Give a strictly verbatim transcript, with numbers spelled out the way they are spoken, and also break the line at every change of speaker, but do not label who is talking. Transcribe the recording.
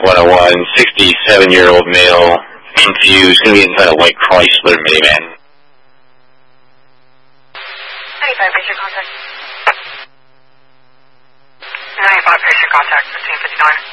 Contact one oh one, sixty-seven-year-old male, infused, going to be inside a white Chrysler minivan.
ninety-five, patient contact. ninety-five, patient contact, fifteen fifty-nine.